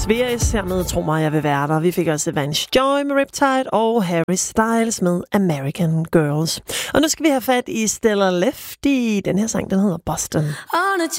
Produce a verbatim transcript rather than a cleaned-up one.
Spears her med Tro mig, jeg vil være der. Vi fik også Vance Joy med Riptide og Harry Styles med American Girls. Og nu skal vi have fat i Stella Lefty. Den her sang, den hedder Boston.